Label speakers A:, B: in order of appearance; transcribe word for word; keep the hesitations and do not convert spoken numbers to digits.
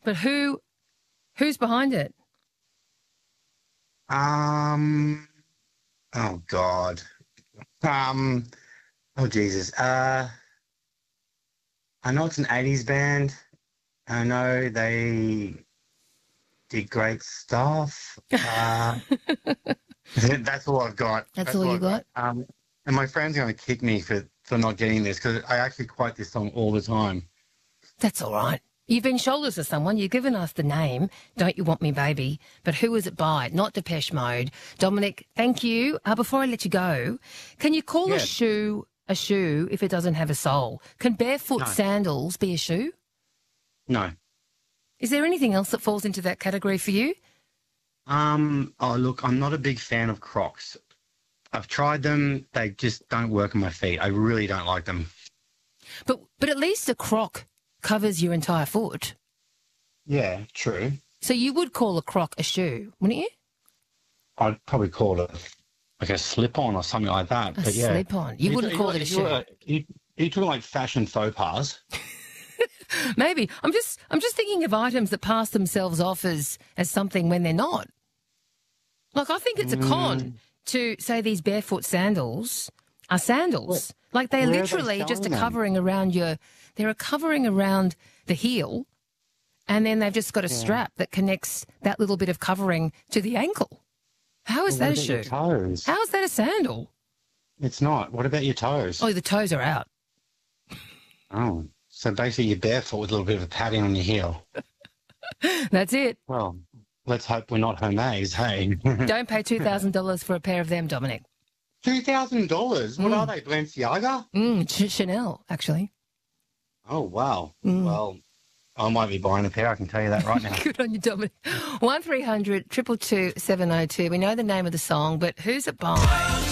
A: But who, who's behind it?
B: Um, oh, God. Um, oh, Jesus. Uh, I know it's an eighties band. I know they did great stuff. Uh, that's all I've got.
A: That's, that's all, all you got?
B: got? Um, and my friend's going to kick me for, for not getting this because I actually quote this song all the time.
A: That's all right. You've been shoulders with someone. You've given us the name, Don't You Want Me Baby, but who is it by? Not Depeche Mode. Dominic, thank you. Uh, before I let you go, can you call yeah. a shoe a shoe if it doesn't have a sole? Can barefoot no. sandals be a shoe?
B: No.
A: Is there anything else that falls into that category for you?
B: Um. Oh, look, I'm not a big fan of Crocs. I've tried them. They just don't work on my feet. I really don't like them.
A: But but at least a Croc covers your entire foot.
B: Yeah, true.
A: So you would call a Croc a shoe, wouldn't you?
B: I'd probably call it like a slip-on or something like that.
A: A
B: but yeah.
A: slip-on. You, you wouldn't call it a shoe.
B: Are you, you talking like fashion faux pas?
A: Maybe. I'm just I'm just thinking of items that pass themselves off as, as something when they're not. Like, I think it's a con mm. to say these barefoot sandals are sandals. What? Like, they're Where literally they just a them? covering around your... They're a covering around the heel, and then they've just got a yeah. strap that connects that little bit of covering to the ankle. How is well, that a shoe?
B: Toes?
A: How is that a sandal?
B: It's not. What about your toes?
A: Oh, the toes are out.
B: Oh, so basically you're barefoot with a little bit of a padding on your heel.
A: That's it.
B: Well, let's hope we're not Hermes, hey?
A: Don't pay two thousand dollars for a pair of them, Dominic.
B: two thousand dollars? What mm. are they, Balenciaga?
A: Mm, Ch- Chanel, actually.
B: Oh, wow.
A: Mm.
B: Well, I might be buying a pair, I can tell you that right now.
A: Good on you, Dominic. one three hundred two two two seven oh two. We know the name of the song, but who's it by?